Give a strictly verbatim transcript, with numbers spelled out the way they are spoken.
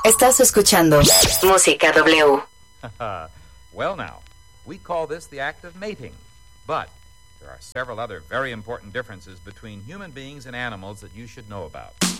Estás escuchando Música W. Well now, we call this the act of mating, but there are several other very important differences between human beings and animals that you should know about.